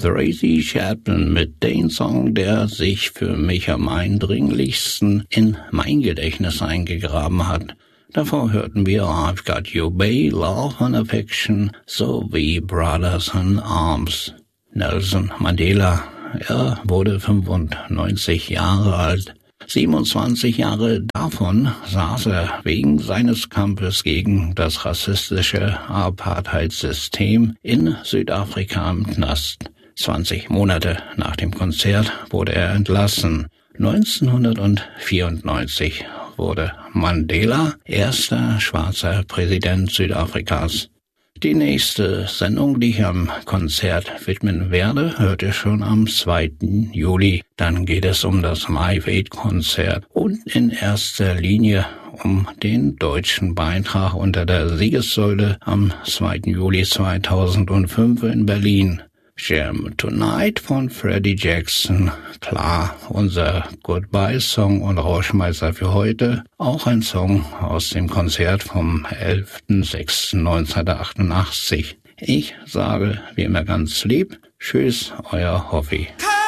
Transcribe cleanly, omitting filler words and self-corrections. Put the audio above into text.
Tracy Chapman mit dem Song, der sich für mich am eindringlichsten in mein Gedächtnis eingegraben hat. Davor hörten wir I've Got You Babe, Love and Affection sowie Brothers in Arms. Nelson Mandela, er wurde 95 Jahre alt. 27 Jahre davon saß er wegen seines Kampfes gegen das rassistische Apartheidssystem in Südafrika im Knast. 20 Monate nach dem Konzert wurde er entlassen. 1994 wurde Mandela erster schwarzer Präsident Südafrikas. Die nächste Sendung, die ich am Konzert widmen werde, hört ihr schon am 2. Juli. Dann geht es um das Live Aid Konzert und in erster Linie um den deutschen Beitrag unter der Siegessäule am 2. Juli 2005 in Berlin. Jam Tonight von Freddie Jackson, klar, unser Goodbye-Song und Rauschmeister für heute, auch ein Song aus dem Konzert vom 11.06.1988. Ich sage, wie immer ganz lieb, tschüss, euer Hoffi.